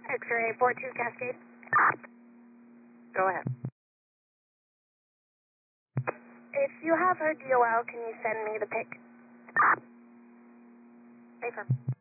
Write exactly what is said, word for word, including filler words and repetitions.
X-ray four two Cascade. Go ahead. If you have her D O L, can you send me the pic? Affirm.